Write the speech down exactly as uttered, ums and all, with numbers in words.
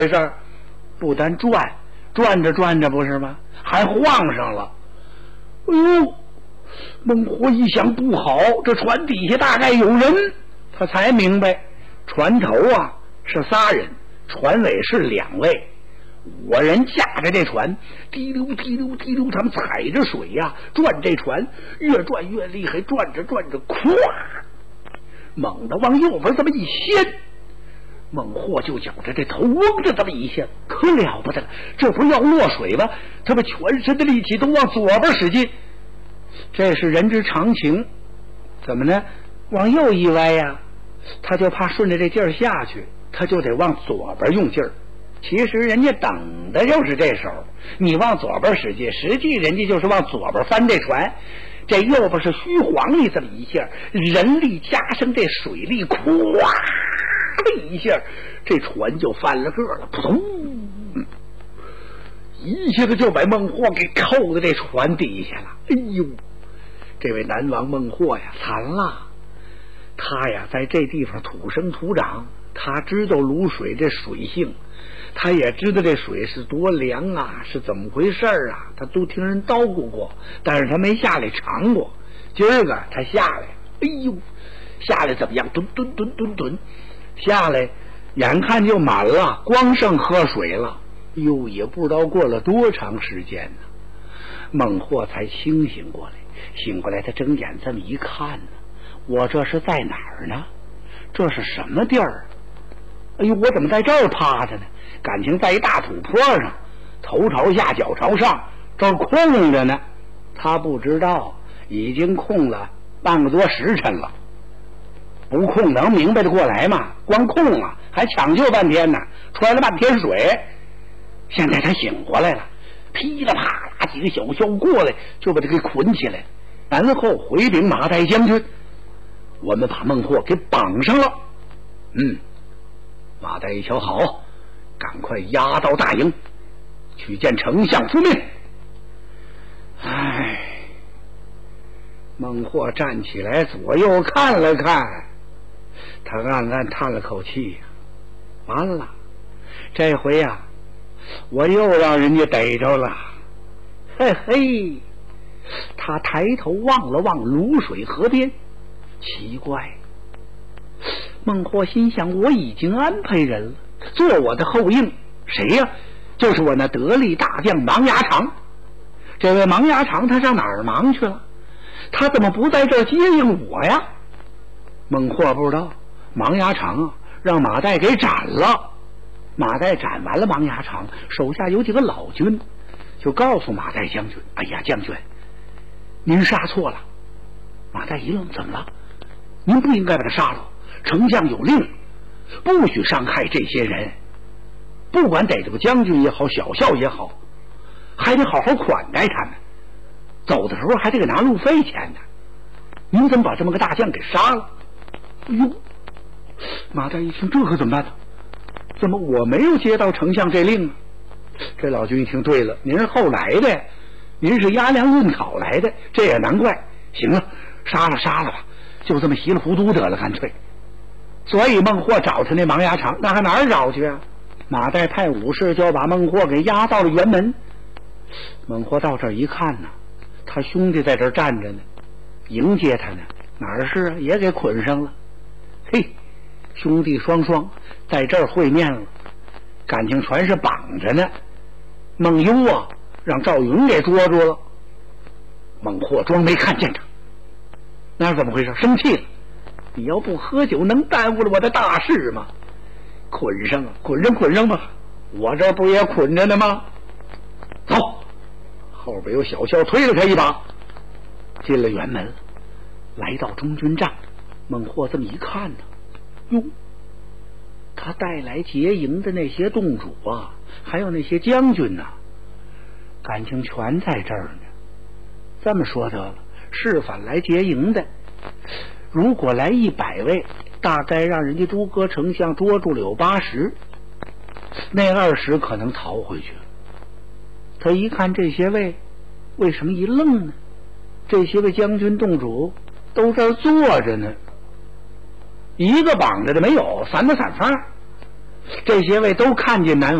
这事儿不但转，转着转着不是吗？还晃上了。哎呦，孟获一想不好，这船底下大概有人，他才明白，船头啊是仨人，船尾是两位。五人驾着这船，滴溜滴溜滴溜，他们踩着水呀、啊，转这船，越转越厉害，转着转着，咵，猛地往右边这么一掀，孟获就觉着这头嗡着这么一下，可了不得了，这不是要落水吗？他把全身的力气都往左边使劲，这是人之常情。怎么呢？往右一歪呀、啊，他就怕顺着这劲儿下去，他就得往左边用劲儿。其实人家等的就是这手，你往左边使劲，实际人家就是往左边翻这船，这右边是虚晃你这么一下，人力加上这水力，咵的一下，这船就翻了个了，扑通，一下子就把孟获给扣在这船底下了。哎呦，这位南王孟获呀，惨了！他呀，在这地方土生土长，他知道卤水这水性。他也知道这水是多凉啊，是怎么回事啊，他都听人叨咕过，但是他没下来尝过。今儿个他下来，哎呦，下来怎么样？吨吨吨吨吨，下来眼看就满了，光剩喝水了。哎呦，也不知道过了多长时间呢，孟获才清醒过来。醒过来，他睁眼这么一看呢，我这是在哪儿呢？这是什么地儿？哎呦，我怎么在这儿趴着呢？感情在一大土坡上，头朝下脚朝上，这儿空着呢。他不知道已经空了半个多时辰了，不空能明白得过来吗？光空了还抢救半天呢，穿了半天水。现在他醒过来了，噼里啪啦几个小校过来就把他给捆起来，然后回禀马岱将军，我们把孟获给绑上了。嗯，马岱一瞧，好，赶快押到大营去见丞相复命。唉，孟获站起来左右看了看，他暗暗叹了口气，完了，这回呀、啊，我又让人家逮着了。嘿嘿，他抬头望了望泸水河边，奇怪，孟获心想，我已经安排人了，做我的后应，谁呀、啊？就是我那得力大将芒牙长。这位芒牙长他上哪儿忙去了？他怎么不在这儿接应我呀？孟获不知道，芒牙长啊让马岱给斩了。马岱斩完了芒牙长，手下有几个老军就告诉马岱将军，哎呀将军，您杀错了。马岱一愣，怎么了？您不应该把他杀了，丞相有令，不许伤害这些人，不管逮着个将军也好，小校也好，还得好好款待他们，走的时候还得给拿路费钱呢。您怎么把这么个大将给杀了？哎呦，马岱一听，这可怎么办呢？怎么我没有接到丞相这令啊？这老军一听，对了，您是后来的，您是押粮运草来的，这也难怪。行了，杀了杀了吧，就这么稀里糊涂得了，干脆。所以孟获找他那芒牙长，那还哪儿找去啊？马岱派武士就把孟获给押到了辕门。孟获到这儿一看呢，他兄弟在这儿站着呢，迎接他呢，哪儿是啊，也给捆上了。嘿，兄弟双双在这儿会面了，感情全是绑着呢。孟优啊让赵云给捉住了，孟获装没看见他，那是怎么回事？生气了，你要不喝酒能耽误了我的大事吗？捆上啊，捆上捆上吧，我这不也捆着呢吗？走，后边有小校推了他一把，进了辕门，来到中军帐。孟获这么一看呢，哟，他带来劫营的那些洞主啊，还有那些将军呐、啊，感情全在这儿呢。这么说得了，是反来劫营的，如果来一百位，大概让人家诸葛丞相捉住了有八十，那二十可能逃回去了。他一看这些位，为什么一愣呢？这些位将军洞主都这儿坐着呢，一个绑着的没有，散的散发。 这些位都看见南